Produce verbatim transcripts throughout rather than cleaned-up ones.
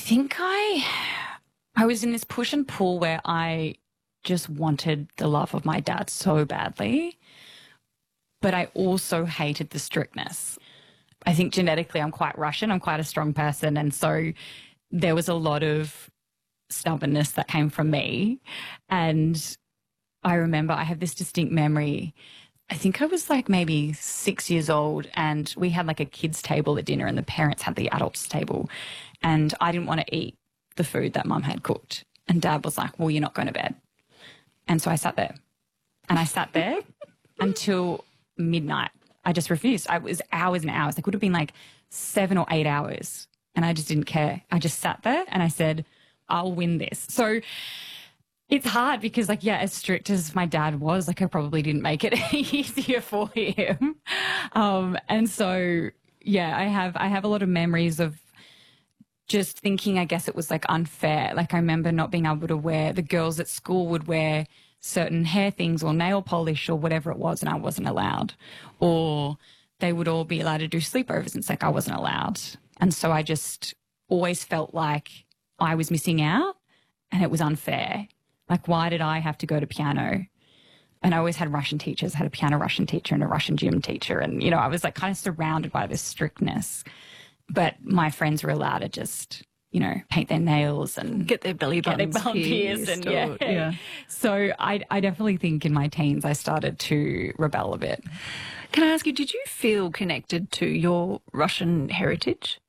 think I, I was in this push and pull where I just wanted the love of my dad so badly, but I also hated the strictness. I think genetically I'm quite Russian. I'm quite a strong person. And so there was a lot of stubbornness that came from me. And I remember I have this distinct memory. I think I was like maybe six years old and we had like a kids' table at dinner and the parents had the adults' table. And I didn't want to eat the food that mum had cooked. And dad was like, well, you're not going to bed. And so I sat there. And I sat there until midnight. I just refused. I was hours and hours. It could have been like seven or eight hours. And I just didn't care. I just sat there and I said, I'll win this. So it's hard because, like, yeah, as strict as my dad was, like, I probably didn't make it easier for him. Um, and so, yeah, I have I have a lot of memories of just thinking, I guess it was like unfair. Like I remember not being able to wear, the girls at school would wear certain hair things or nail polish or whatever it was and I wasn't allowed. Or they would all be allowed to do sleepovers and it's like I wasn't allowed. And so I just always felt like I was missing out and it was unfair. Like, why did I have to go to piano? And I always had Russian teachers. I had a piano Russian teacher and a Russian gym teacher. And, you know, I was like kind of surrounded by this strictness. But my friends were allowed to just, you know, paint their nails and get their belly buttons get their bum pierced. And, yeah. yeah. So I, I definitely think in my teens I started to rebel a bit. Can I ask you, did you feel connected to your Russian heritage?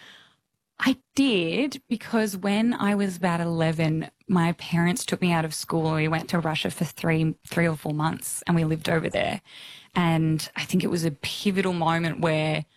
I did, because when I was about eleven, my parents took me out of school and we went to Russia for three, three or four months and we lived over there. And I think it was a pivotal moment where,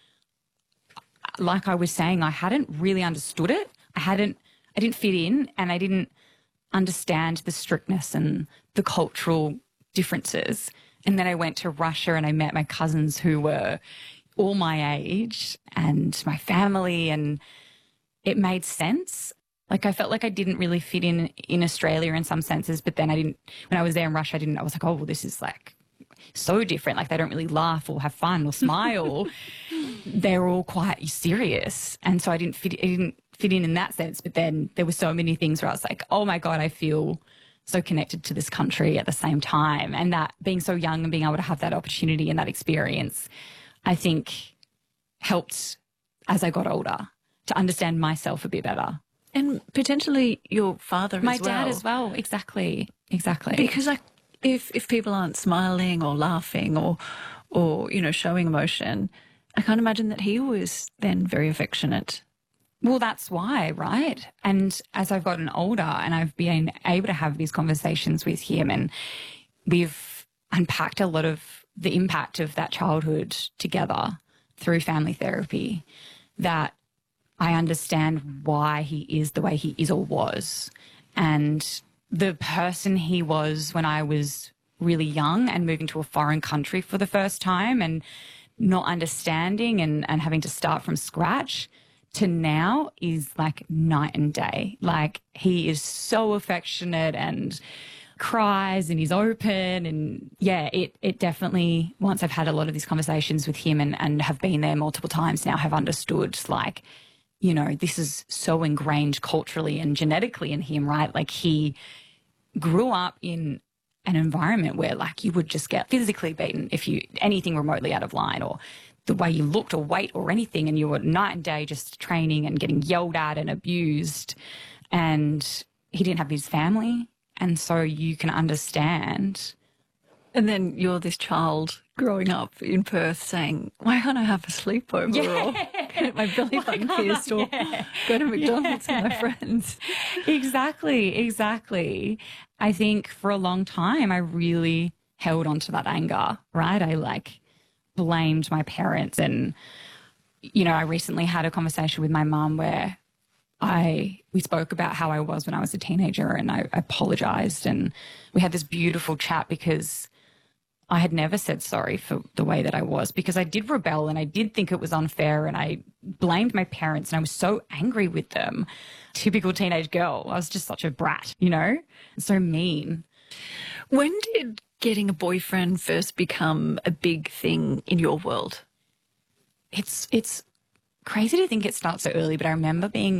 like I was saying, I hadn't really understood it. I hadn't, I didn't fit in and I didn't understand the strictness and the cultural differences. And then I went to Russia and I met my cousins who were all my age and my family, and it made sense. Like I felt like I didn't really fit in in Australia in some senses, but then I didn't, when I was there in Russia, I didn't, I was like, oh, well, this is like so different. Like they don't really laugh or have fun or smile. They're all quite serious. And so I didn't fit, I didn't fit in in that sense. But then there were so many things where I was like, oh my God, I feel so connected to this country at the same time. And that being so young and being able to have that opportunity and that experience, I think helped as I got older to understand myself a bit better. And potentially your father My as well. My dad as well, exactly, exactly. Because like if if people aren't smiling or laughing or, or you know, showing emotion, I can't imagine that he was then very affectionate. Well, that's why, right? And as I've gotten older and I've been able to have these conversations with him and we've unpacked a lot of the impact of that childhood together through family therapy, that I understand why he is the way he is or was. And the person he was when I was really young and moving to a foreign country for the first time and not understanding and, and having to start from scratch to now is like night and day. Like he is so affectionate and cries and he's open. And yeah, it, it definitely, once I've had a lot of these conversations with him and, and have been there multiple times now, have understood like, you know, this is so ingrained culturally and genetically in him, right? Like he grew up in an environment where like you would just get physically beaten if you, anything remotely out of line or the way you looked or weight or anything, and you were night and day just training and getting yelled at and abused. And he didn't have his family. And so you can understand. And then you're this child growing up in Perth saying, why can't I have a sleepover Yeah. or get my belly button pierced or yeah. go to McDonald's yeah. with my friends? Exactly, exactly. I think for a long time I really held on to that anger, right? I like blamed my parents and, you know, I recently had a conversation with my mum where I, we spoke about how I was when I was a teenager and I, I apologized and we had this beautiful chat because I had never said sorry for the way that I was because I did rebel and I did think it was unfair and I blamed my parents and I was so angry with them. Typical teenage girl. I was just such a brat, you know, so mean. When did getting a boyfriend first become a big thing in your world? It's, it's crazy to think it starts so early, but I remember being